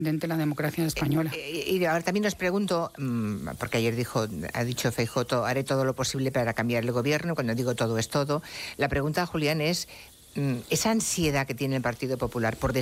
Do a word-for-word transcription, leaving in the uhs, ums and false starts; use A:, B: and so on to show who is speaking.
A: de la democracia española.
B: Eh, eh, y ahora también os pregunto, porque ayer dijo, ha dicho Feijóo, haré todo lo posible para cambiar el gobierno. Cuando digo todo es todo. La pregunta, Julián, es esa ansiedad que tiene el Partido Popular por